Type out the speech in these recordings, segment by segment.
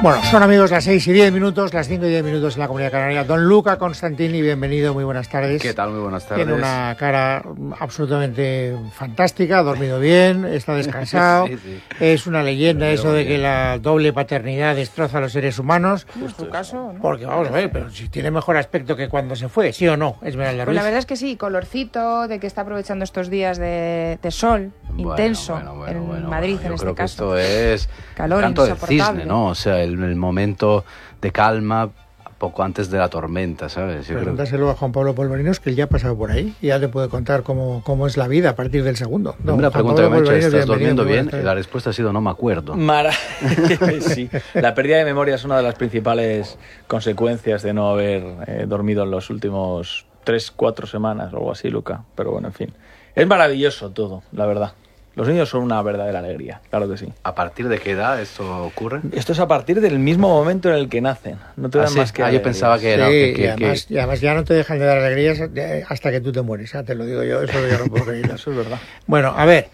Bueno, son amigos las 6:10, las 5:10 en la Comunidad Canaria. Don Luca Constantini, bienvenido, muy buenas tardes. ¿Qué tal? Muy buenas tardes. Tiene una cara absolutamente fantástica, ha dormido bien, está descansado. Sí. Es una leyenda eso de que la doble paternidad destroza a los seres humanos. Pues tu caso, ¿no? Porque vamos a ver, pero si tiene mejor aspecto que cuando se fue, ¿sí o no? Esmeralda Ruiz. Pues la verdad es que sí, colorcito, de que está aprovechando estos días de sol intenso en Madrid, en este caso. Esto es calor canto del insoportable. cisne, ¿no? O sea, el momento de calma poco antes de la tormenta, ¿sabes? Pregúntaselo a Juan Pablo Polvorinos, que él ya ha pasado por ahí y ya te puede contar cómo es la vida a partir del segundo. La pregunta que me ha hecho, ¿estás durmiendo bien? Y la respuesta ha sido, no me acuerdo. Sí, la pérdida de memoria es una de las principales consecuencias de no haber dormido en los últimos 3-4 semanas o algo así, Luca. Pero bueno, en fin. Es maravilloso todo, la verdad. Los niños son una verdadera alegría, claro que sí. ¿A partir de qué edad esto ocurre? Esto es a partir del mismo momento en el que nacen. No te dan más que yo pensaba que era... Sí, y además ya no te dejan de dar alegrías hasta que tú te mueres, te lo digo yo, eso yo no puedo creerlo. Eso es verdad. Bueno, a ver,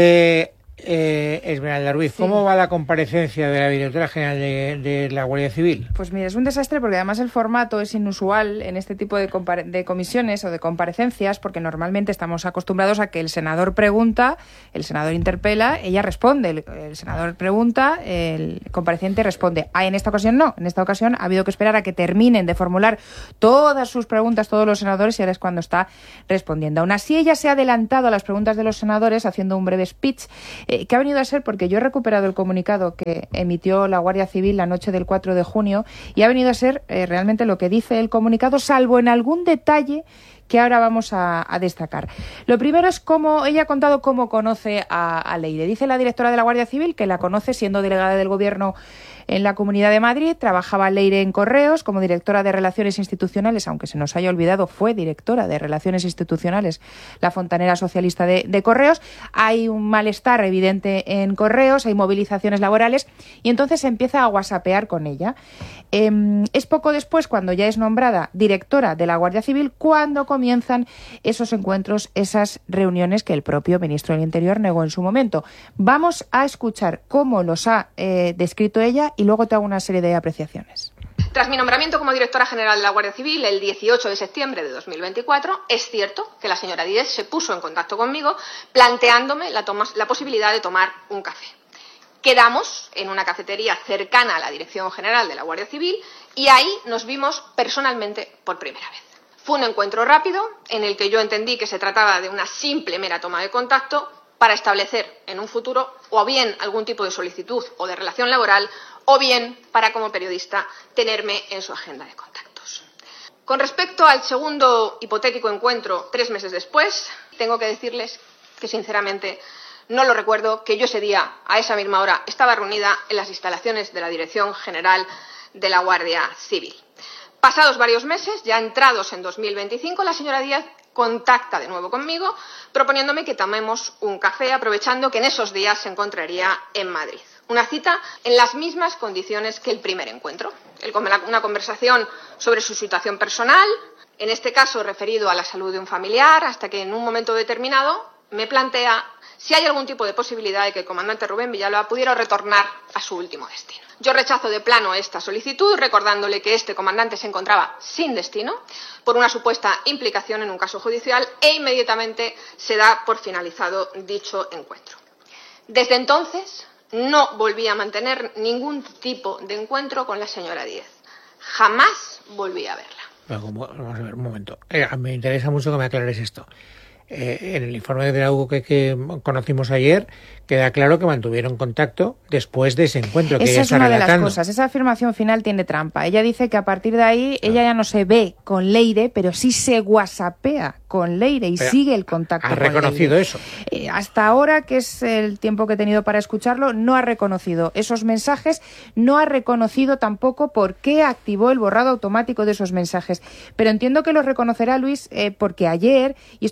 Esmeralda Ruiz, ¿cómo va la comparecencia de la directora general de la Guardia Civil? Pues mira, es un desastre porque además el formato es inusual en este tipo de comisiones o de comparecencias, porque normalmente estamos acostumbrados a que el senador pregunta, el senador interpela, ella responde, el senador pregunta, el compareciente responde. En esta ocasión no, en esta ocasión ha habido que esperar a que terminen de formular todas sus preguntas todos los senadores y ahora es cuando está respondiendo. Aún así, ella se ha adelantado a las preguntas de los senadores haciendo un breve speech que ha venido a ser porque yo he recuperado el comunicado que emitió la Guardia Civil la noche del 4 de junio y ha venido a ser realmente lo que dice el comunicado, salvo en algún detalle que ahora vamos a destacar. Lo primero es cómo ella ha contado cómo conoce a Leire. Dice la directora de la Guardia Civil que la conoce siendo delegada del Gobierno en la Comunidad de Madrid. Trabajaba Leire en Correos como directora de Relaciones Institucionales, aunque se nos haya olvidado, fue directora de Relaciones Institucionales, la fontanera socialista de Correos. Hay un malestar evidente en Correos, hay movilizaciones laborales y entonces se empieza a whatsappear con ella. Es poco después, cuando ya es nombrada directora de la Guardia Civil, cuando comienzan esos encuentros, esas reuniones que el propio ministro del Interior negó en su momento. Vamos a escuchar cómo los ha descrito ella y luego te hago una serie de apreciaciones. Tras mi nombramiento como directora general de la Guardia Civil el 18 de septiembre de 2024, es cierto que la señora Díez se puso en contacto conmigo planteándome la posibilidad de tomar un café. Quedamos en una cafetería cercana a la Dirección General de la Guardia Civil y ahí nos vimos personalmente por primera vez. Fue un encuentro rápido en el que yo entendí que se trataba de una simple mera toma de contacto para establecer en un futuro o bien algún tipo de solicitud o de relación laboral o bien para, como periodista, tenerme en su agenda de contactos. Con respecto al segundo hipotético encuentro 3 meses después, tengo que decirles que sinceramente no lo recuerdo, que yo ese día, a esa misma hora, estaba reunida en las instalaciones de la Dirección General de la Guardia Civil. Pasados varios meses, ya entrados en 2025, la señora Díaz contacta de nuevo conmigo proponiéndome que tomemos un café, aprovechando que en esos días se encontraría en Madrid. Una cita en las mismas condiciones que el primer encuentro. Una conversación sobre su situación personal, en este caso referido a la salud de un familiar, hasta que en un momento determinado me plantea si hay algún tipo de posibilidad de que el comandante Rubén Villalba pudiera retornar a su último destino. Yo rechazo de plano esta solicitud, recordándole que este comandante se encontraba sin destino por una supuesta implicación en un caso judicial e inmediatamente se da por finalizado dicho encuentro. Desde entonces no volví a mantener ningún tipo de encuentro con la señora Díez. Jamás volví a verla. Vamos a ver un momento. Me interesa mucho que me aclares esto. En el informe de la UGO que conocimos ayer queda claro que mantuvieron contacto después de ese encuentro que ella está relatando. Esa es una de las cosas. Esa afirmación final tiene trampa. Ella dice que a partir de ahí ella ya no se ve con Leire, pero sí se whatsappea con Leire y pero sigue el contacto con Leire. ¿Ha reconocido eso? Hasta ahora, que es el tiempo que he tenido para escucharlo, no ha reconocido esos mensajes, no ha reconocido tampoco por qué activó el borrado automático de esos mensajes. Pero entiendo que lo reconocerá, Luis, porque ayer, y esto lo citamos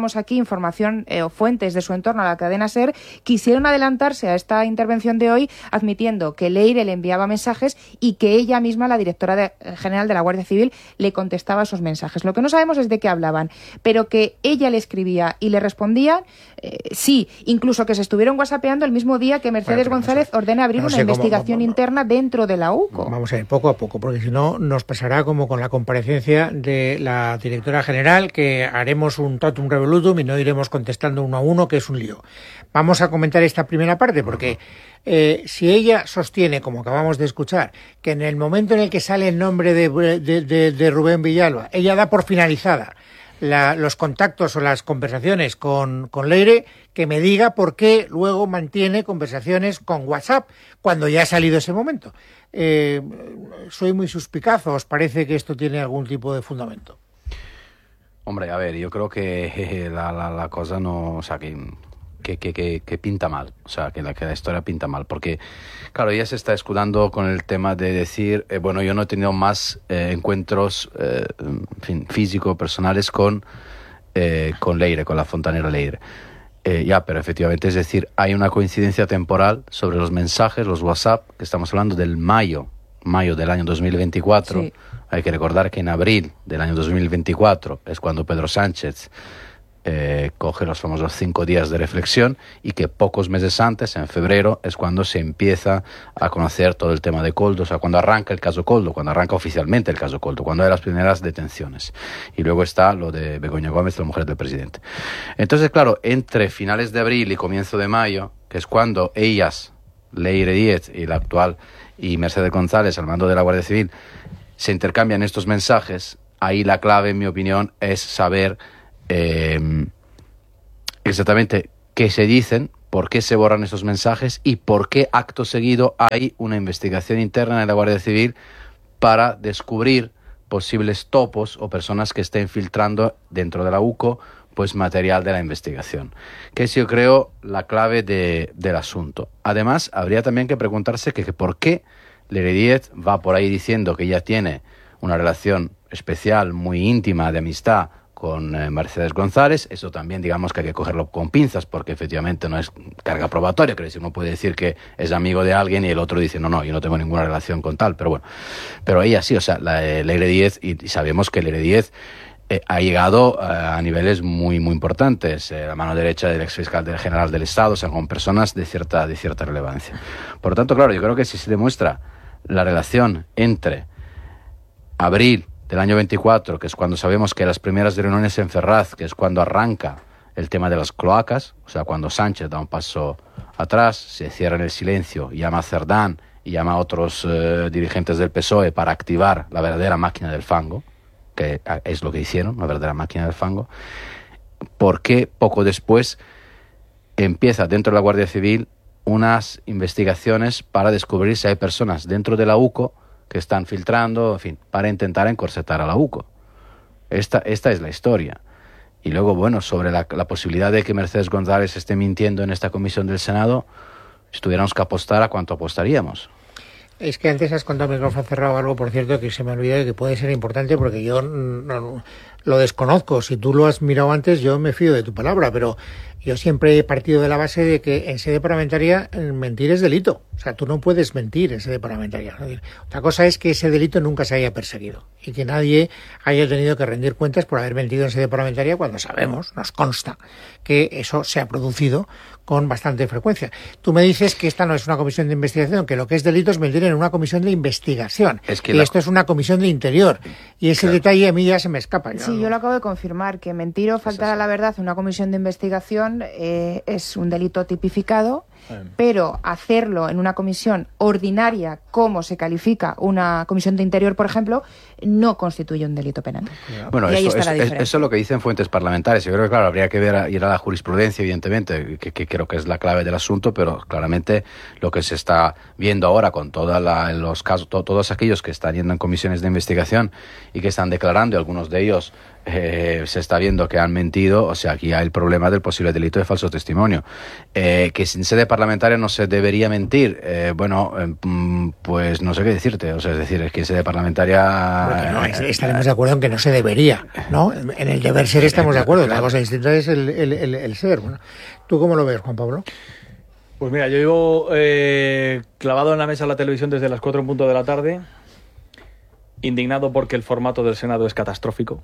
dábamos aquí información o fuentes de su entorno a la cadena SER, quisieron adelantarse a esta intervención de hoy admitiendo que Leire le enviaba mensajes y que ella misma, la directora general de la Guardia Civil, le contestaba esos mensajes. Lo que no sabemos es de qué hablaban, pero que ella le escribía y le respondían, sí, incluso que se estuvieron whatsappeando el mismo día que Mercedes González ordena abrir una investigación interna dentro de la UCO. Vamos a ver, poco a poco, porque si no nos pasará como con la comparecencia de la directora general, que haremos un totum revolutum y no iremos contestando uno a uno, que es un lío. Vamos a comentar esta primera parte, porque si ella sostiene, como acabamos de escuchar, que en el momento en el que sale el nombre de Rubén Villalba, ella da por finalizada los contactos o las conversaciones con Leire, que me diga por qué luego mantiene conversaciones con WhatsApp cuando ya ha salido ese momento. Soy muy suspicaz, ¿os parece que esto tiene algún tipo de fundamento? Hombre, a ver, yo creo que la cosa no, o sea, que pinta mal, o sea, que la historia pinta mal, porque, claro, ella se está escudando con el tema de decir, bueno, yo no he tenido más encuentros, en fin, físicos, personales con Leire, con la fontanera Leire. Ya, pero efectivamente, es decir, hay una coincidencia temporal sobre los mensajes, los WhatsApp, que estamos hablando del mayo del año 2024. Sí. Hay que recordar que en abril del año 2024 es cuando Pedro Sánchez coge los famosos 5 días de reflexión, y que pocos meses antes, en febrero, es cuando se empieza a conocer todo el tema de Koldo, o sea, cuando arranca el caso Koldo, cuando arranca oficialmente el caso Koldo, cuando hay las primeras detenciones. Y luego está lo de Begoña Gómez, la mujer del presidente. Entonces, claro, entre finales de abril y comienzo de mayo, que es cuando ellas, Leire Díez y la actual, y Mercedes González, al mando de la Guardia Civil, se intercambian estos mensajes, ahí la clave, en mi opinión, es saber exactamente qué se dicen, por qué se borran esos mensajes y por qué acto seguido hay una investigación interna en la Guardia Civil para descubrir posibles topos o personas que estén filtrando dentro de la UCO pues material de la investigación, que es, yo creo, la clave del asunto. Además, habría también que preguntarse que por qué Leire Díez va por ahí diciendo que ella tiene una relación especial, muy íntima, de amistad con Mercedes González. Eso también, digamos, que hay que cogerlo con pinzas, porque efectivamente no es carga probatoria. Quiero decir, uno puede decir que es amigo de alguien y el otro dice, no, yo no tengo ninguna relación con tal, pero bueno. Pero ella sí, o sea, Leire Díez, y sabemos que Leire Díez ha llegado a niveles muy, muy importantes, la mano derecha del exfiscal general del Estado, o sea, con personas de cierta relevancia. Por lo tanto, claro, yo creo que si se demuestra la relación entre abril del año 24, que es cuando sabemos que las primeras reuniones en Ferraz, que es cuando arranca el tema de las cloacas, o sea, cuando Sánchez da un paso atrás, se cierra en el silencio, llama a Cerdán y llama a otros dirigentes del PSOE para activar la verdadera máquina del fango, que es lo que hicieron, la verdadera máquina del fango, porque poco después empieza dentro de la Guardia Civil unas investigaciones para descubrir si hay personas dentro de la UCO que están filtrando, en fin, para intentar encorsetar a la UCO. Esta es la historia. Y luego, bueno, sobre la posibilidad de que Mercedes González esté mintiendo en esta comisión del Senado, si tuviéramos que apostar, ¿a cuánto apostaríamos? Es que antes has contado micrófono cerrado algo, por cierto, que se me ha olvidado y que puede ser importante, porque yo no lo desconozco. Si tú lo has mirado antes, yo me fío de tu palabra, pero yo siempre he partido de la base de que en sede parlamentaria mentir es delito. O sea, tú no puedes mentir en sede parlamentaria. Otra cosa es que ese delito nunca se haya perseguido y que nadie haya tenido que rendir cuentas por haber mentido en sede parlamentaria, cuando sabemos, nos consta, que eso se ha producido con bastante frecuencia. Tú me dices que esta no es una comisión de investigación, que lo que es delito es mentir en una comisión de investigación. Y esto es una comisión de interior. Y ese detalle a mí ya se me escapa. Sí, yo lo acabo de confirmar, que mentir o faltar a la verdad en una comisión de investigación es un delito tipificado, pero hacerlo en una comisión ordinaria, como se califica una comisión de interior, por ejemplo, no constituye un delito penal. Bueno, y ahí está la diferencia. Eso es lo que dicen fuentes parlamentarias. Yo creo que, claro, habría que ir a la jurisprudencia, evidentemente, que creo que es la clave del asunto, pero claramente lo que se está viendo ahora con los casos, todos aquellos que están yendo en comisiones de investigación y que están declarando, algunos de ellos se está viendo que han mentido. O sea, aquí hay el problema del posible delito de falso testimonio, que en sede parlamentaria no se debería mentir. Pues no sé qué decirte. O sea, es decir, es que en sede parlamentaria... No, estaremos de acuerdo en que no se debería, ¿no? En el deber ser estamos de acuerdo. La cosa distinta es el ser. Bueno, ¿tú cómo lo ves, Juan Pablo? Pues mira, yo llevo clavado en la mesa de la televisión desde las 4 en punto de la tarde, indignado porque el formato del Senado es catastrófico.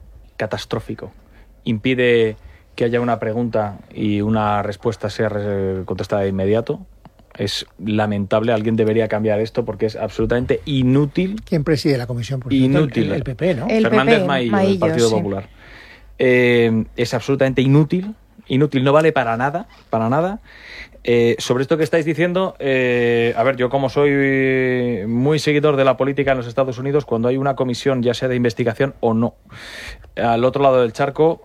Impide que haya una pregunta y una respuesta sea contestada de inmediato. Es lamentable, alguien debería cambiar esto porque es absolutamente inútil. ¿Quién preside la comisión? Por inútil. El PP, ¿no? Fernández Maillo, del Partido Popular. Es absolutamente inútil, no vale para nada. Sobre esto que estáis diciendo, a ver, yo como soy muy seguidor de la política en los Estados Unidos, cuando hay una comisión, ya sea de investigación o no, al otro lado del charco,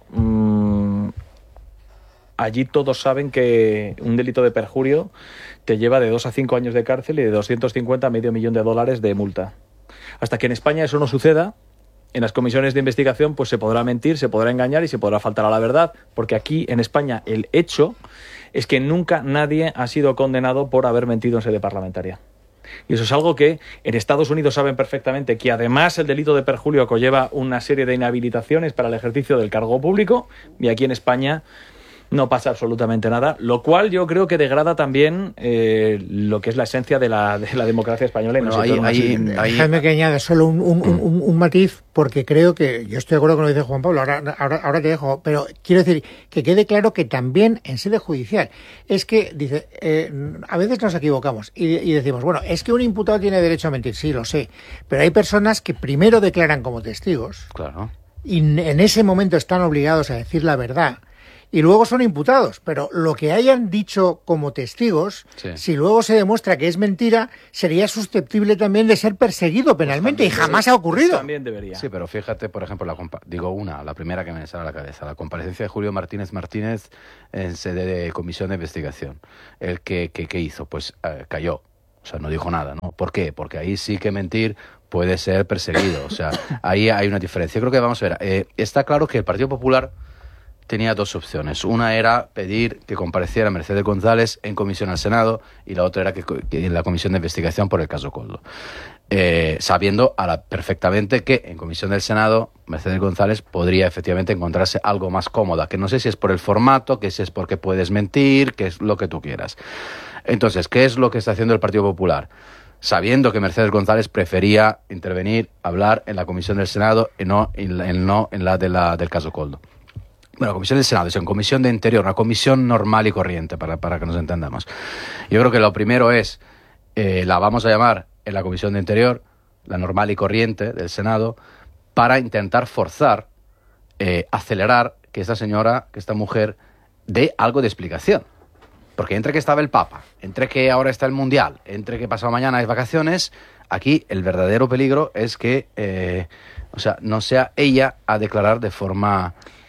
allí todos saben que un delito de perjurio te lleva de 2 a 5 años de cárcel y de 250 a $500,000 de multa. Hasta que en España eso no suceda, en las comisiones de investigación pues se podrá mentir, se podrá engañar y se podrá faltar a la verdad, porque aquí en España el hecho es que nunca nadie ha sido condenado por haber mentido en sede parlamentaria. Y eso es algo que en Estados Unidos saben perfectamente, que además el delito de perjurio conlleva una serie de inhabilitaciones para el ejercicio del cargo público, y aquí en España no pasa absolutamente nada, lo cual yo creo que degrada también lo que es la esencia de la democracia española. Déjame que añada solo un matiz, porque creo que, yo estoy de acuerdo con lo que dice Juan Pablo, ahora te dejo, pero quiero decir que quede claro que también en sede judicial, es que, dice, a veces nos equivocamos y decimos, bueno, es que un imputado tiene derecho a mentir, sí, lo sé, pero hay personas que primero declaran como testigos, claro, y en ese momento están obligados a decir la verdad, y luego son imputados, pero lo que hayan dicho como testigos, sí, si luego se demuestra que es mentira, sería susceptible también de ser perseguido penalmente, pues y jamás ha ocurrido. Pues también debería. Sí, pero fíjate, por ejemplo, la primera que me sale a la cabeza, la comparecencia de Julio Martínez en sede de comisión de investigación. El que hizo, pues cayó, o sea, no dijo nada, ¿no? ¿Por qué? Porque ahí sí que mentir puede ser perseguido, o sea, ahí hay una diferencia. Yo creo que vamos a ver, está claro que el Partido Popular tenía dos opciones. Una era pedir que compareciera Mercedes González en comisión al Senado, y la otra era que en la comisión de investigación por el caso Koldo. Sabiendo perfectamente que en comisión del Senado Mercedes González podría efectivamente encontrarse algo más cómoda, que no sé si es por el formato, que si es porque puedes mentir, que es lo que tú quieras. Entonces, ¿qué es lo que está haciendo el Partido Popular? Sabiendo que Mercedes González prefería intervenir, hablar en la comisión del Senado y no en la del caso Koldo. Bueno, la comisión del Senado es una comisión de Interior, una comisión normal y corriente, para que nos entendamos. Yo creo que lo primero es, la vamos a llamar en la comisión de Interior, la normal y corriente del Senado, para intentar forzar, acelerar que esta mujer dé algo de explicación. Porque entre que estaba el Papa, entre que ahora está el Mundial, entre que pasado mañana hay vacaciones, aquí el verdadero peligro es que no sea ella a declarar de forma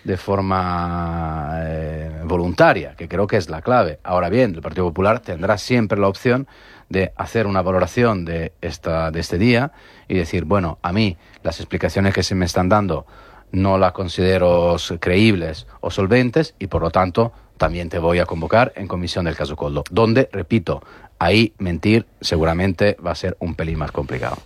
voluntaria, que creo que es la clave. Ahora bien, el Partido Popular tendrá siempre la opción de hacer una valoración de este día y decir, bueno, a mí las explicaciones que se me están dando no las considero creíbles o solventes, y por lo tanto también te voy a convocar en comisión del caso Koldo, donde, repito, ahí mentir seguramente va a ser un pelín más complicado.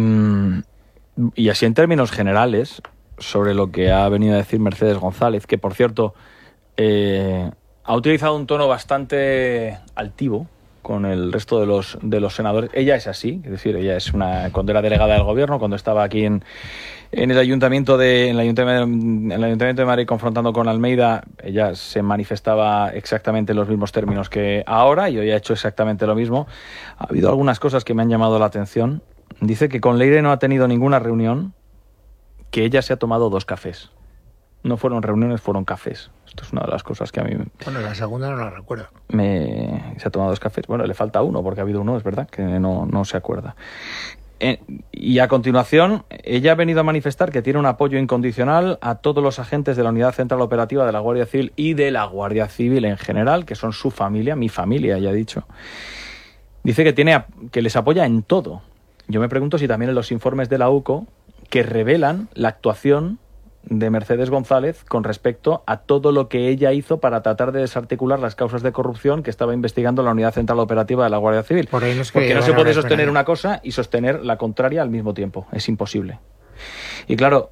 Y así en términos generales, sobre lo que ha venido a decir Mercedes González, que por cierto ha utilizado un tono bastante altivo con el resto de los senadores. Ella es así, es decir, ella es cuando era delegada del gobierno, cuando estaba aquí en el Ayuntamiento de Madrid confrontando con Almeida, ella se manifestaba exactamente en los mismos términos que ahora, y hoy ha hecho exactamente lo mismo. Ha habido algunas cosas que me han llamado la atención. Dice que con Leire no ha tenido ninguna reunión, que ella se ha tomado 2 cafés. No fueron reuniones, fueron cafés. Esto es una de las cosas que a mí... Bueno, la segunda no la recuerdo. Se ha tomado 2 cafés. Bueno, le falta uno, porque ha habido uno, es verdad, que no se acuerda. Y a continuación, ella ha venido a manifestar que tiene un apoyo incondicional a todos los agentes de la Unidad Central Operativa de la Guardia Civil y de la Guardia Civil en general, que son su familia, mi familia, ya ha dicho. Dice que les apoya en todo. Yo me pregunto si también en los informes de la UCO, que revelan la actuación de Mercedes González con respecto a todo lo que ella hizo para tratar de desarticular las causas de corrupción que estaba investigando la Unidad Central Operativa de la Guardia Civil. Porque no se puede sostener una cosa y sostener la contraria al mismo tiempo. Es imposible. Y claro,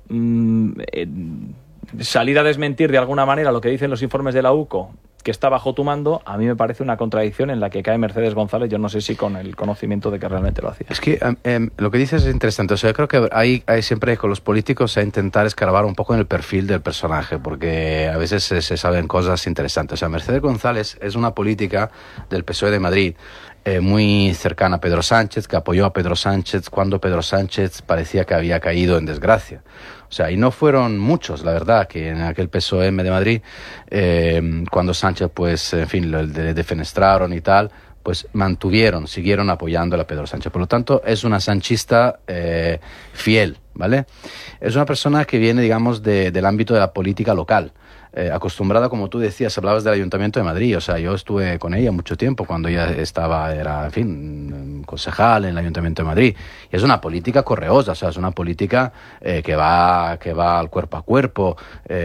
salir a desmentir de alguna manera lo que dicen los informes de la UCO, que está bajo tu mando, a mí me parece una contradicción en la que cae Mercedes González. Yo no sé si con el conocimiento de que realmente lo hacía. Es que lo que dices es interesante. O sea, yo creo que hay siempre con los políticos a intentar escarbar un poco en el perfil del personaje, porque a veces se saben cosas interesantes. O sea, Mercedes González es una política del PSOE de Madrid, muy cercana a Pedro Sánchez, que apoyó a Pedro Sánchez cuando Pedro Sánchez parecía que había caído en desgracia. O sea, y no fueron muchos, la verdad, que en aquel PSOE de Madrid, cuando Sánchez, pues, en fin, lo defenestraron y tal, pues siguieron apoyando a Pedro Sánchez. Por lo tanto, es una sanchista fiel, ¿vale? Es una persona que viene, digamos, del ámbito de la política local. Acostumbrada, como tú decías, hablabas del Ayuntamiento de Madrid. O sea, yo estuve con ella mucho tiempo cuando ella era, en fin, concejal en el Ayuntamiento de Madrid. Y es una política correosa, o sea, es una política que va al cuerpo a cuerpo.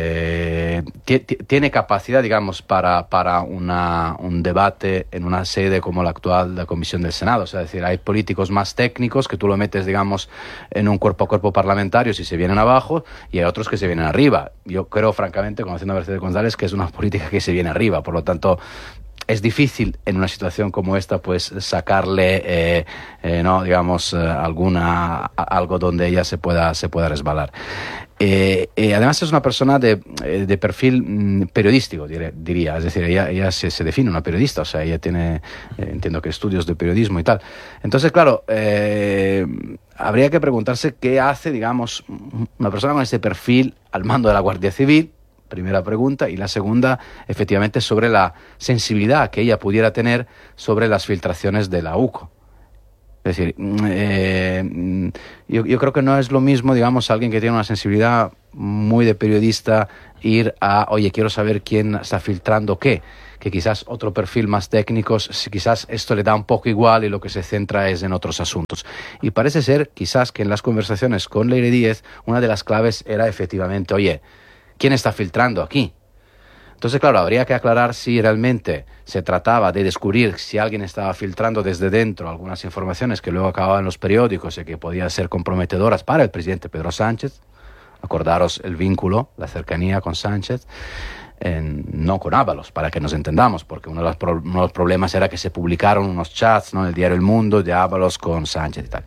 Tiene capacidad, digamos, para un debate en una sede como la actual de la Comisión del Senado. O sea, es decir, hay políticos más técnicos que tú lo metes, digamos, en un cuerpo a cuerpo parlamentario si se vienen abajo, y hay otros que se vienen arriba. Yo creo, francamente, conociendo a Mercedes González, que es una política que se viene arriba. Por lo tanto, es difícil en una situación como esta, pues, sacarle, no, digamos, algo donde ella se pueda resbalar. Además es una persona de perfil periodístico, diría. Es decir, ella se define una periodista, o sea, ella tiene, entiendo que estudios de periodismo y tal. Entonces, claro, habría que preguntarse qué hace, digamos, una persona con ese perfil al mando de la Guardia Civil. Primera pregunta. Y la segunda, efectivamente, sobre la sensibilidad que ella pudiera tener sobre las filtraciones de la UCO. Es decir, yo creo que no es lo mismo, digamos, alguien que tiene una sensibilidad muy de periodista ir a, oye, quiero saber quién está filtrando qué, que quizás otro perfil más técnico, quizás esto le da un poco igual y lo que se centra es en otros asuntos. Y parece ser, quizás, que en las conversaciones con Leire Díez, una de las claves era efectivamente, oye, ¿quién está filtrando aquí? Entonces, claro, habría que aclarar si realmente se trataba de descubrir si alguien estaba filtrando desde dentro algunas informaciones que luego acababan en los periódicos y que podían ser comprometedoras para el presidente Pedro Sánchez. Acordaros el vínculo, la cercanía con Sánchez, no con Ábalos, para que nos entendamos, porque uno de los problemas era que se publicaron unos chats, ¿no?, en el diario El Mundo de Ábalos con Sánchez y tal.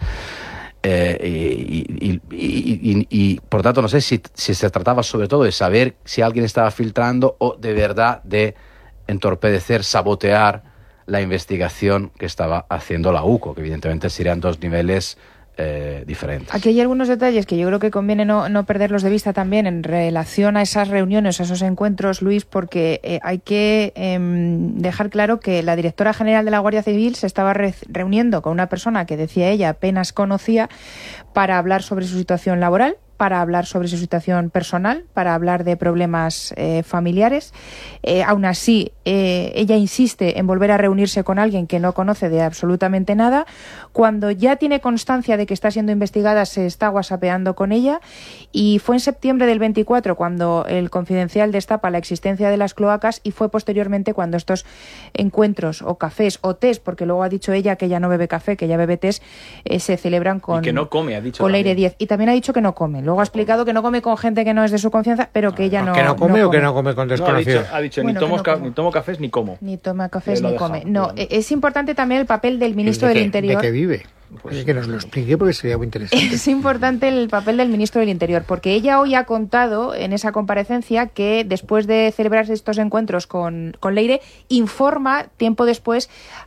Y por tanto no sé si se trataba sobre todo de saber si alguien estaba filtrando o de verdad de entorpecer, sabotear la investigación que estaba haciendo la UCO, que evidentemente serían dos niveles diferentes. Aquí hay algunos detalles que yo creo que conviene no perderlos de vista también en relación a esas reuniones, a esos encuentros, Luis, porque hay que dejar claro que la directora general de la Guardia Civil se estaba reuniendo con una persona que decía ella apenas conocía para hablar sobre su situación laboral, para hablar sobre su situación personal, para hablar de problemas familiares. Aún así, ella insiste en volver a reunirse con alguien que no conoce de absolutamente nada. Cuando ya tiene constancia de que está siendo investigada, se está whatsappeando con ella. Y fue en septiembre del 24 cuando el Confidencial destapa la existencia de las cloacas, y fue posteriormente cuando estos encuentros o cafés o tés, porque luego ha dicho ella que ella no bebe café, que ella bebe tés, se celebran con... Y que no come, ha dicho. Con Leire Díez. Y también ha dicho que no come. Luego ha explicado que no come con gente que no es de su confianza, pero que ella no... ¿Que no come o que no come con desconocidos? Ha dicho bueno, ni tomo cafés ni como. Ni toma cafés ni come. No, es importante también el papel del ministro del Interior. ¿De qué vive? Pues que nos lo explique, porque sería muy interesante. Es importante el papel del ministro del Interior, porque ella hoy ha contado en esa comparecencia que después de celebrarse estos encuentros con Leire, informa tiempo después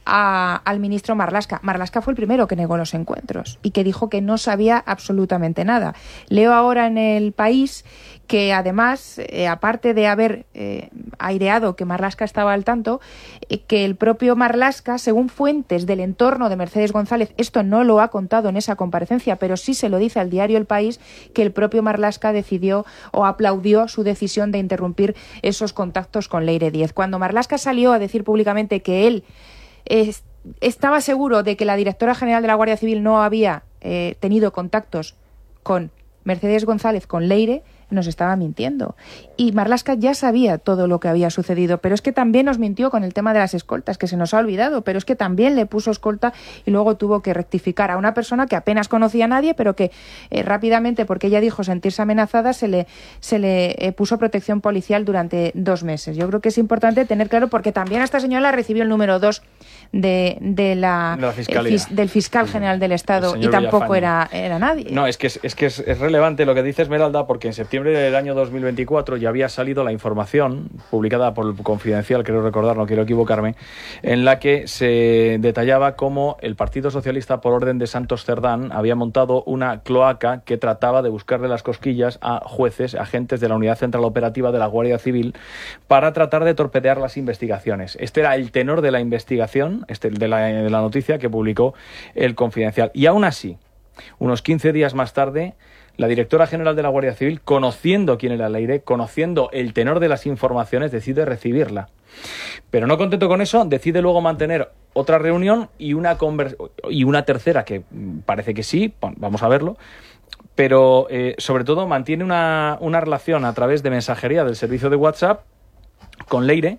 al ministro Marlaska. Marlaska fue el primero que negó los encuentros y que dijo que no sabía absolutamente nada. Leo ahora en El País que además, aparte de haber aireado que Marlaska estaba al tanto, que el propio Marlaska, según fuentes del entorno de Mercedes González, esto no lo ha contado en esa comparecencia, pero sí se lo dice al diario El País, que el propio Marlaska decidió o aplaudió su decisión de interrumpir esos contactos con Leire Díez. Cuando Marlaska salió a decir públicamente que él estaba seguro de que la directora general de la Guardia Civil no había tenido contactos con Mercedes González, con Leire, nos estaba mintiendo. Y Marlaska ya sabía todo lo que había sucedido, pero es que también nos mintió con el tema de las escoltas, que se nos ha olvidado, pero es que también le puso escolta y luego tuvo que rectificar a una persona que apenas conocía a nadie, pero que rápidamente, porque ella dijo sentirse amenazada, se le puso protección policial durante 2 meses. Yo creo que es importante tener claro, porque también esta señora recibió el número 2 del fiscal general del Estado y tampoco era nadie. No, es que es relevante lo que dice Esmeralda, porque en septiembre del año 2024 ya había salido la información publicada por el Confidencial, creo recordar, no quiero equivocarme, en la que se detallaba cómo el Partido Socialista, por orden de Santos Cerdán, había montado una cloaca que trataba de buscarle las cosquillas a jueces, agentes de la Unidad Central Operativa de la Guardia Civil, para tratar de torpedear las investigaciones. Este era el tenor de la investigación, de la noticia que publicó el Confidencial. Y aún así, unos 15 días más tarde, la directora general de la Guardia Civil, conociendo quién era Leire, conociendo el tenor de las informaciones, decide recibirla. Pero no contento con eso, decide luego mantener otra reunión y una tercera, que parece que sí, vamos a verlo, pero sobre todo mantiene una relación a través de mensajería del servicio de WhatsApp con Leire,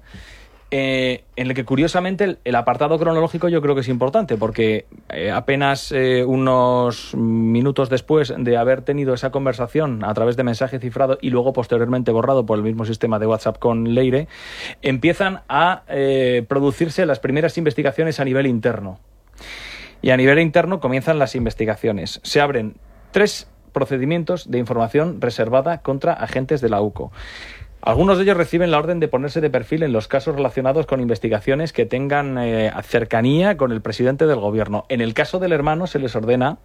en el que curiosamente el apartado cronológico yo creo que es importante, porque apenas unos minutos después de haber tenido esa conversación a través de mensaje cifrado y luego posteriormente borrado por el mismo sistema de WhatsApp con Leire, empiezan a producirse las primeras investigaciones a nivel interno. Y a nivel interno comienzan las investigaciones. Se abren 3 procedimientos de información reservada contra agentes de la UCO. Algunos de ellos reciben la orden de ponerse de perfil en los casos relacionados con investigaciones que tengan cercanía con el presidente del gobierno. En el caso del hermano se les ordena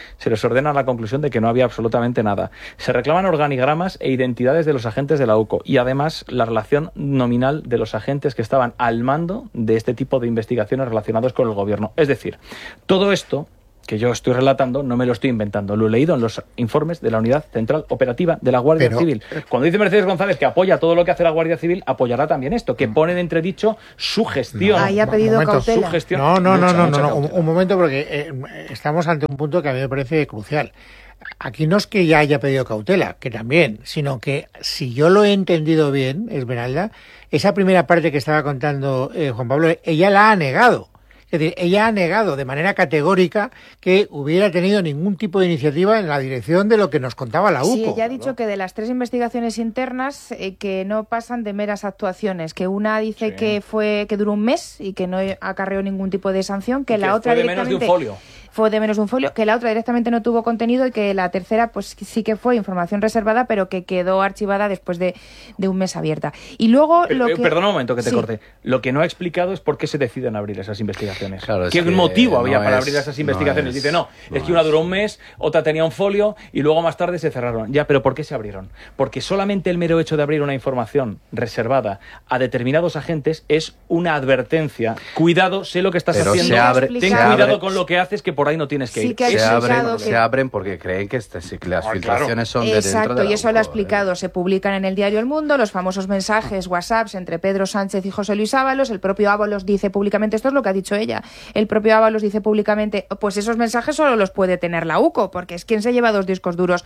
la conclusión de que no había absolutamente nada. Se reclaman organigramas e identidades de los agentes de la UCO y además la relación nominal de los agentes que estaban al mando de este tipo de investigaciones relacionadas con el gobierno. Es decir, todo esto que yo estoy relatando no me lo estoy inventando, lo he leído en los informes de la Unidad Central Operativa de la Guardia Civil. Cuando dice Mercedes González que apoya todo lo que hace la Guardia Civil, apoyará también esto, que pone en entredicho su gestión. Ahí ha pedido cautela. Su gestión. No, un momento, porque estamos ante un punto que a mí me parece crucial. Aquí no es que ya haya pedido cautela, que también, sino que si yo lo he entendido bien, Esmeralda, esa primera parte que estaba contando Juan Pablo, ella la ha negado. Es decir, ella ha negado de manera categórica que hubiera tenido ningún tipo de iniciativa en la dirección de lo que nos contaba la UCO. Sí, ella ha dicho que de las 3 investigaciones internas que no pasan de meras actuaciones, que una dice que duró un mes y que no acarreó ningún tipo de sanción, que la otra fue de menos de un folio. Fue de menos de un folio, que la otra directamente no tuvo contenido y que la tercera pues sí que fue información reservada, pero que quedó archivada después de un mes abierta. Y luego Perdona un momento que te corte. Lo que no ha explicado es por qué se deciden abrir esas investigaciones. Claro, ¿Qué motivo había para abrir esas investigaciones? Dice, es que una duró un mes, otra tenía un folio y luego más tarde se cerraron. Ya, pero ¿por qué se abrieron? Porque solamente el mero hecho de abrir una información reservada a determinados agentes es una advertencia. Cuidado, sé lo que estás haciendo. Ten cuidado con lo que haces, que por ahí no tienes que ir. Se abren porque creen que las filtraciones son de dentro de la Exacto, y eso UCO, lo ha explicado. Se publican en el diario El Mundo los famosos mensajes, WhatsApps entre Pedro Sánchez y José Luis Ábalos. El propio Ábalos dice públicamente, esto es lo que ha dicho ella, el propio Ábalos dice públicamente, pues esos mensajes solo los puede tener la UCO, porque es quien se lleva 2 discos duros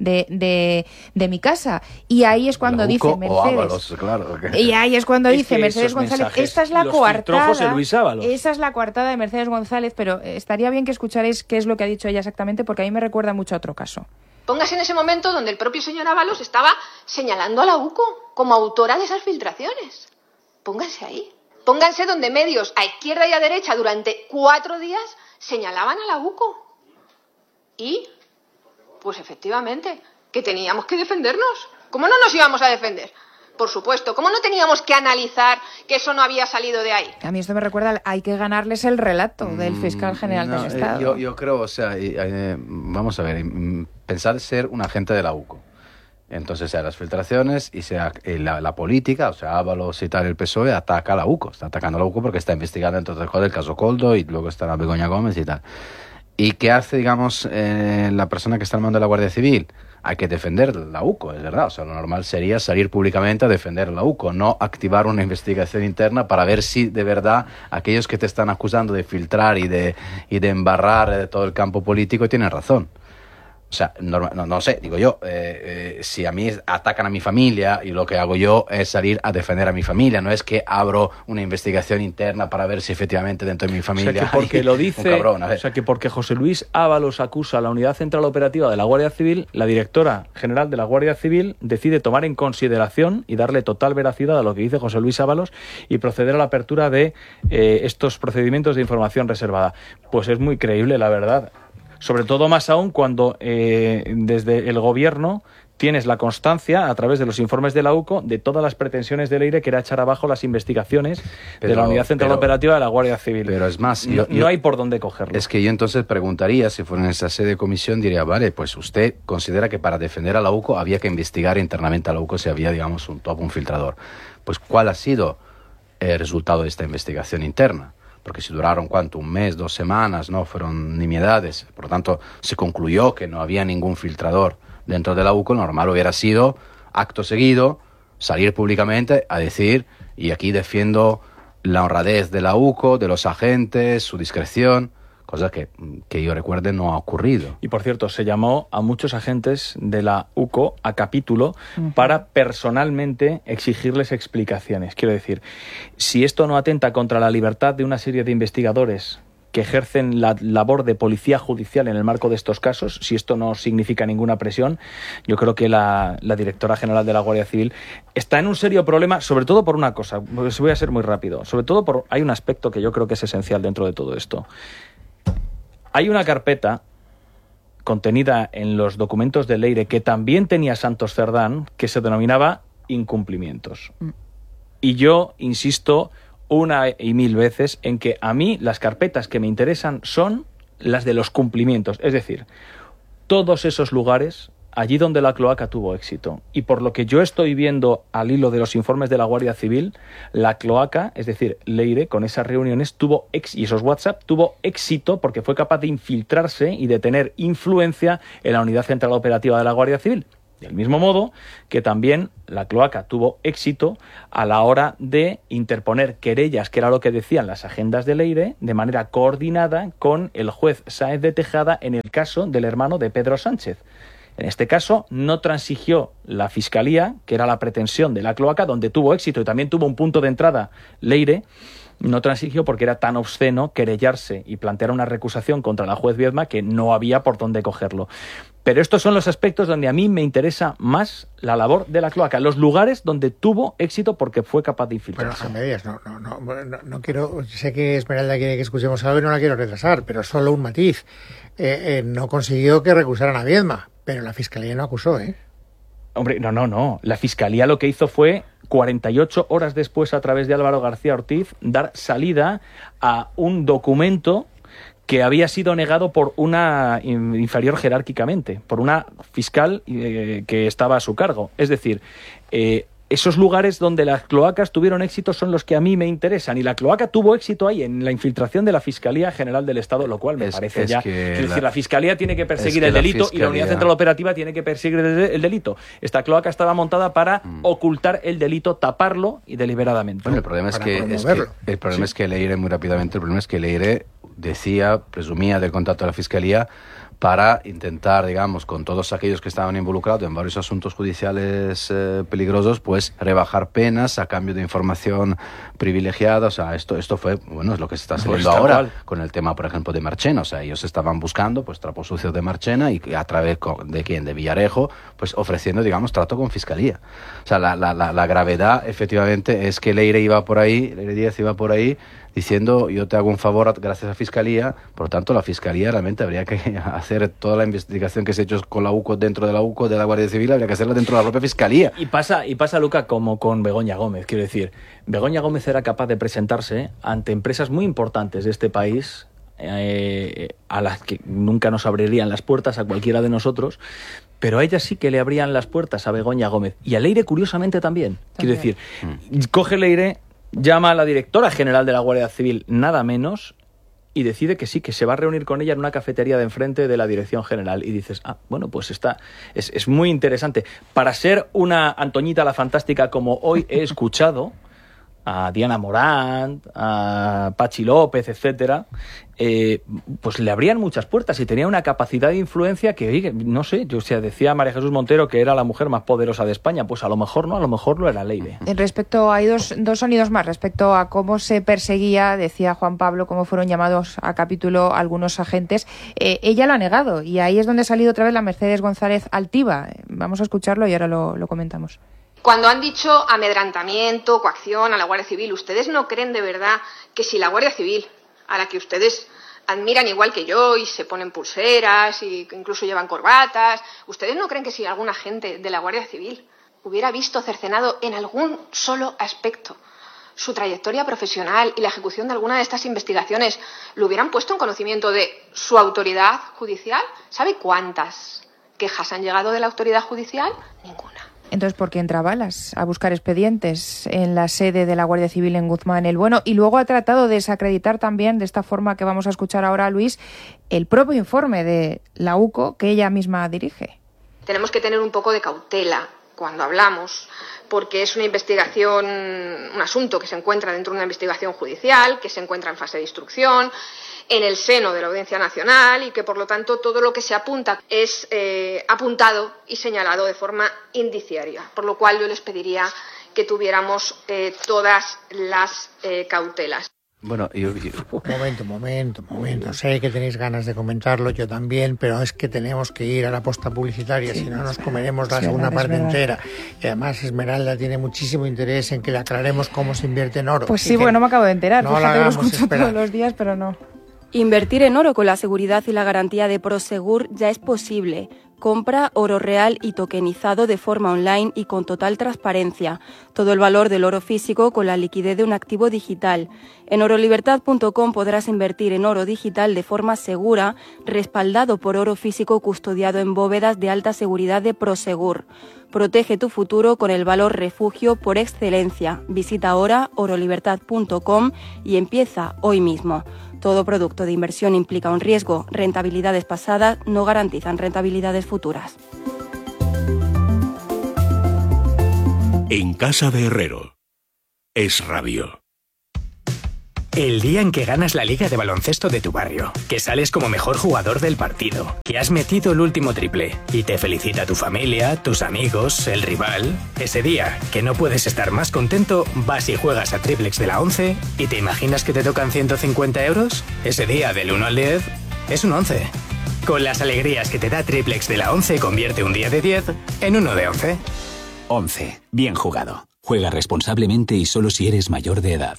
de mi casa. Y ahí es cuando dice Mercedes. Ábalos, claro. Y ahí es cuando dice Mercedes González, esta es la coartada. José Luis Ábalos. Esa es la coartada de Mercedes González, pero estaría bien que escucharéis qué es lo que ha dicho ella exactamente, porque a mí me recuerda mucho a otro caso. Póngase en ese momento donde el propio señor Ábalos estaba señalando a la UCO como autora de esas filtraciones. Pónganse ahí. Pónganse donde medios a izquierda y a derecha durante 4 días señalaban a la UCO. Y, pues efectivamente, que teníamos que defendernos. ¿Cómo no nos íbamos a defender? Por supuesto, ¿cómo no teníamos que analizar que eso no había salido de ahí? A mí esto me recuerda, hay que ganarles el relato del fiscal general del Estado. Yo creo, vamos a ver, pensar ser un agente de la UCO. Entonces, sea las filtraciones y sea la política, o sea, Ábalos y tal, el PSOE ataca a la UCO, está atacando a la UCO porque está investigando entre otras cosas el caso Coldo y luego está la Begoña Gómez y tal. ¿Y qué hace, digamos, la persona que está al mando de la Guardia Civil? Hay que defender la UCO, es verdad. O sea, lo normal sería salir públicamente a defender la UCO, no activar una investigación interna para ver si de verdad aquellos que te están acusando de filtrar y de embarrar todo el campo político tienen razón. O sea, no sé, digo yo, si a mí atacan a mi familia y lo que hago yo es salir a defender a mi familia, no es que abro una investigación interna para ver si efectivamente dentro de mi familia, o sea, que porque lo dice, un cabrón, o sea, que porque José Luis Ábalos acusa a la Unidad Central Operativa de la Guardia Civil, la directora general de la Guardia Civil decide tomar en consideración y darle total veracidad a lo que dice José Luis Ábalos y proceder a la apertura de estos procedimientos de información reservada. Pues es muy creíble, la verdad. Sobre todo más aún cuando desde el gobierno tienes la constancia, a través de los informes de la UCO, de todas las pretensiones de Leire que era echar abajo las investigaciones de la Unidad Central Operativa de la Guardia Civil. Pero es más, no hay por dónde cogerlo. Es que yo entonces preguntaría, si fuera en esa sede de comisión, diría, vale, pues usted considera que para defender a la UCO había que investigar internamente a la UCO si había, digamos, un top, un filtrador. Pues ¿cuál ha sido el resultado de esta investigación interna? Porque si duraron, ¿cuánto? Un mes, 2 semanas, no fueron nimiedades. Por lo tanto, se concluyó que no había ningún filtrador dentro de la UCO. Normal hubiera sido, acto seguido, salir públicamente a decir, y aquí defiendo la honradez de la UCO, de los agentes, su discreción, cosa que yo recuerde no ha ocurrido. Y por cierto, se llamó a muchos agentes de la UCO a capítulo para personalmente exigirles explicaciones. Quiero decir, si esto no atenta contra la libertad de una serie de investigadores que ejercen la labor de policía judicial en el marco de estos casos, si esto no significa ninguna presión, yo creo que la directora general de la Guardia Civil está en un serio problema, sobre todo por una cosa, pues voy a ser muy rápido, hay un aspecto que yo creo que es esencial dentro de todo esto. Hay una carpeta contenida en los documentos de Leire que también tenía Santos Cerdán, que se denominaba incumplimientos. Y yo insisto una y mil veces en que a mí las carpetas que me interesan son las de los cumplimientos. Es decir, todos esos lugares allí donde la cloaca tuvo éxito. Y por lo que yo estoy viendo al hilo de los informes de la Guardia Civil, la cloaca, es decir, Leire, con esas reuniones y esos WhatsApp, tuvo éxito porque fue capaz de infiltrarse y de tener influencia en la Unidad Central Operativa de la Guardia Civil. Del mismo modo que también la cloaca tuvo éxito a la hora de interponer querellas, que era lo que decían las agendas de Leire, de manera coordinada con el juez Sáez de Tejada en el caso del hermano de Pedro Sánchez. En este caso no transigió la Fiscalía, que era la pretensión de la cloaca, donde tuvo éxito y también tuvo un punto de entrada Leire, no transigió porque era tan obsceno querellarse y plantear una recusación contra la juez Viedma que no había por dónde cogerlo. Pero estos son los aspectos donde a mí me interesa más la labor de la cloaca, los lugares donde tuvo éxito porque fue capaz de infiltrarse. Bueno, a medias, no quiero, sé que Esmeralda quiere que escuchemos algo y no la quiero retrasar, pero solo un matiz. No consiguió que recusaran a Viedma, pero la Fiscalía no acusó, ¿eh? Hombre, no. La Fiscalía lo que hizo fue 48 horas después, a través de Álvaro García Ortiz, dar salida a un documento que había sido negado por una inferior jerárquicamente, por una fiscal que estaba a su cargo. Es decir, esos lugares donde las cloacas tuvieron éxito son los que a mí me interesan, y la cloaca tuvo éxito ahí en la infiltración de la Fiscalía General del Estado, lo cual me parece ya... Es decir, la Fiscalía tiene que perseguir el delito y la Unidad Central Operativa tiene que perseguir el delito. Esta cloaca estaba montada para ocultar el delito, taparlo y deliberadamente. Bueno, el problema es que Leire, muy rápidamente, el problema es que Leire presumía del contacto de la Fiscalía para intentar, digamos, con todos aquellos que estaban involucrados en varios asuntos judiciales peligrosos, pues rebajar penas a cambio de información privilegiada. O sea, esto fue, bueno, es lo que se está haciendo ahora con el tema, por ejemplo, de Marchena. O sea, ellos estaban buscando, pues, trapos sucios de Marchena y a través de ¿quién? De Villarejo, pues ofreciendo, digamos, trato con Fiscalía. O sea, la gravedad, efectivamente, es que Leire Díaz iba por ahí diciendo, yo te hago un favor gracias a Fiscalía. Por lo tanto, la Fiscalía realmente habría que hacer toda la investigación que se ha hecho con la UCO, dentro de la UCO, de la Guardia Civil, habría que hacerla dentro de la propia Fiscalía. Y pasa, Luca, como con Begoña Gómez. Quiero decir, Begoña Gómez era capaz de presentarse ante empresas muy importantes de este país, a las que nunca nos abrirían las puertas a cualquiera de nosotros, pero a ella sí que le abrían las puertas a Begoña Gómez. Y a Leire, curiosamente, también. Quiero decir, coge Leire, llama a la directora general de la Guardia Civil, nada menos, y decide que sí, que se va a reunir con ella en una cafetería de enfrente de la Dirección General. Y dices, bueno, pues es muy interesante. Para ser una Antoñita la Fantástica como hoy he escuchado, a Diana Morant, a Pachi López, etcétera, pues le abrían muchas puertas y tenía una capacidad de influencia que, oye, no sé, decía María Jesús Montero que era la mujer más poderosa de España, pues a lo mejor no, a lo mejor lo era Leire. Hay dos sonidos más respecto a cómo se perseguía, decía Juan Pablo, cómo fueron llamados a capítulo algunos agentes. Ella lo ha negado y ahí es donde ha salido otra vez la Mercedes González altiva. Vamos a escucharlo y ahora lo comentamos. Cuando han dicho amedrentamiento, coacción a la Guardia Civil, ¿ustedes no creen de verdad que si la Guardia Civil, a la que ustedes admiran igual que yo y se ponen pulseras y incluso llevan corbatas, ¿ustedes no creen que si algún agente de la Guardia Civil hubiera visto cercenado en algún solo aspecto su trayectoria profesional y la ejecución de alguna de estas investigaciones, lo hubieran puesto en conocimiento de su autoridad judicial? ¿Sabe cuántas quejas han llegado de la autoridad judicial? Ninguna. Entonces, ¿por qué entra Balas a buscar expedientes en la sede de la Guardia Civil en Guzmán el Bueno? Y luego ha tratado de desacreditar también, de esta forma que vamos a escuchar ahora a Luis, el propio informe de la UCO que ella misma dirige. Tenemos que tener un poco de cautela cuando hablamos, porque es una investigación, un asunto que se encuentra dentro de una investigación judicial, que se encuentra en fase de instrucción, en el seno de la Audiencia Nacional y que, por lo tanto, todo lo que se apunta es apuntado y señalado de forma indiciaria, por lo cual yo les pediría que tuviéramos todas las cautelas. Bueno, Momento. Sé que tenéis ganas de comentarlo, yo también, pero es que tenemos que ir a la posta publicitaria, si no nos comeremos la segunda parte entera. Y además Esmeralda tiene muchísimo interés en que le aclaremos cómo se invierte en oro. Pues sí, bueno, me acabo de enterar. No Fíjate, lo escucho todos los días, pero no. Invertir en oro con la seguridad y la garantía de Prosegur ya es posible. Compra oro real y tokenizado de forma online y con total transparencia. Todo el valor del oro físico con la liquidez de un activo digital. En orolibertad.com podrás invertir en oro digital de forma segura, respaldado por oro físico custodiado en bóvedas de alta seguridad de Prosegur. Protege tu futuro con el valor refugio por excelencia. Visita ahora orolibertad.com y empieza hoy mismo. Todo producto de inversión implica un riesgo. Rentabilidades pasadas no garantizan rentabilidades futuras. En casa de Herrero. Es Radio. El día en que ganas la liga de baloncesto de tu barrio, que sales como mejor jugador del partido, que has metido el último triple y te felicita tu familia, tus amigos, el rival. Ese día, que no puedes estar más contento, vas y juegas a Triplex de la 11 y te imaginas que te tocan 150 euros. Ese día, del 1 al 10, es un 11. Con las alegrías que te da Triplex de la 11, convierte un día de 10 en uno de 11. 11. Bien jugado. Juega responsablemente y solo si eres mayor de edad.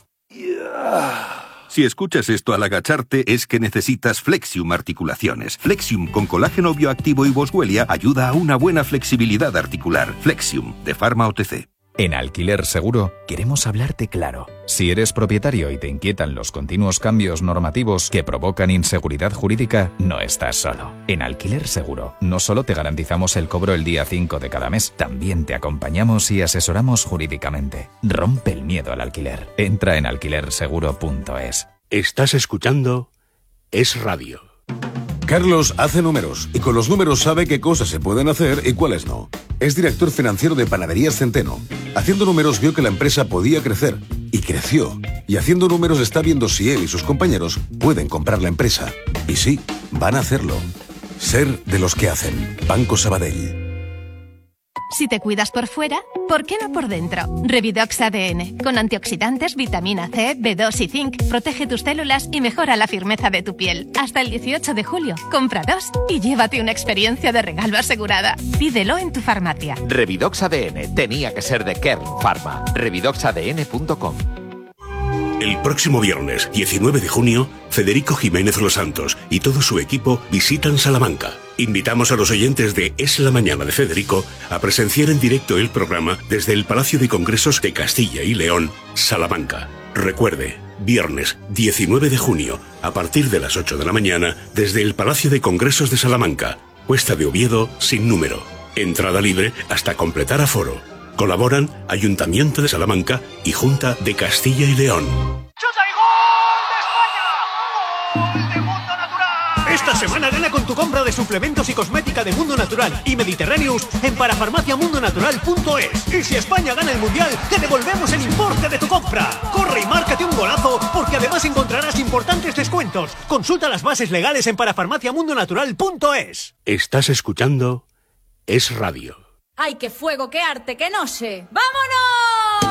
Si escuchas esto al agacharte es que necesitas Flexium Articulaciones. Flexium con colágeno bioactivo y boswellia ayuda a una buena flexibilidad articular. Flexium, de Pharma OTC. En Alquiler Seguro queremos hablarte claro. Si eres propietario y te inquietan los continuos cambios normativos que provocan inseguridad jurídica, no estás solo. En Alquiler Seguro no solo te garantizamos el cobro el día 5 de cada mes, también te acompañamos y asesoramos jurídicamente. Rompe el miedo al alquiler. Entra en alquilerseguro.es. Estás escuchando Es Radio. Carlos hace números y con los números sabe qué cosas se pueden hacer y cuáles no. Es director financiero de Panaderías Centeno. Haciendo números vio que la empresa podía crecer y creció. Y haciendo números está viendo si él y sus compañeros pueden comprar la empresa. Y sí, van a hacerlo. Ser de los que hacen. Banco Sabadell. Si te cuidas por fuera, ¿por qué no por dentro? Revidox ADN, con antioxidantes, vitamina C, B2 y zinc, protege tus células y mejora la firmeza de tu piel. Hasta el 18 de julio, compra 2 y llévate una experiencia de regalo asegurada. Pídelo en tu farmacia. Revidox ADN, tenía que ser de Kern Pharma. Revidoxadn.com. El próximo viernes, 19 de junio, Federico Jiménez Los Santos y todo su equipo visitan Salamanca. Invitamos a los oyentes de Es la Mañana de Federico a presenciar en directo el programa desde el Palacio de Congresos de Castilla y León, Salamanca. Recuerde, viernes 19 de junio, a partir de las 8 de la mañana, desde el Palacio de Congresos de Salamanca, Cuesta de Oviedo, sin número. Entrada libre hasta completar aforo. Colaboran Ayuntamiento de Salamanca y Junta de Castilla y León. ¡Chuta y gol de España! ¡Gol de Mundo Natural! Esta semana gana con con tu compra de suplementos y cosmética de Mundo Natural y Mediterráneos en parafarmaciamundonatural.es. Y si España gana el Mundial, te devolvemos el importe de tu compra. Corre y márcate un golazo, porque además encontrarás importantes descuentos. Consulta las bases legales en parafarmaciamundonatural.es. Estás escuchando Es Radio. ¡Ay, qué fuego, qué arte, qué noche! ¡Vámonos!